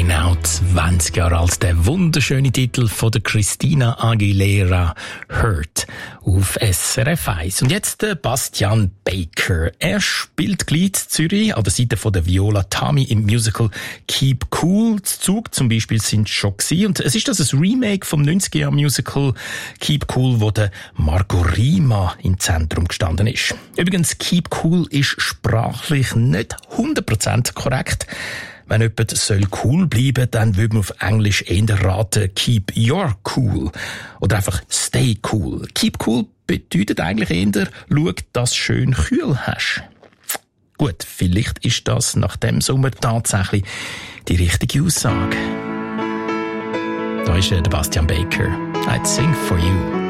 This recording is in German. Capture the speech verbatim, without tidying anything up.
Genau zwanzig Jahre alt, der wunderschöne Titel von der Christina Aguilera, Hurt, auf S R F eins. Und jetzt der Bastian Baker. Er spielt Glied Zürich an der Seite von der Viola Tami im Musical Keep Cool. Die Zug zum Beispiel sind schon gewesen. Und es ist das ein Remake vom neunziger-Jahr-Musical Keep Cool, wo der Margot Rima im Zentrum gestanden ist. Übrigens, Keep Cool ist sprachlich nicht hundert Prozent korrekt. Wenn jemand soll cool bleiben, dann würde man auf Englisch eher raten, keep your cool. Oder einfach stay cool. Keep cool bedeutet eigentlich eher, schau, dass du schön kühl hast. Gut, vielleicht ist das nach dem Sommer tatsächlich die richtige Aussage. Da ist der Bastian Baker. I'd sing for you.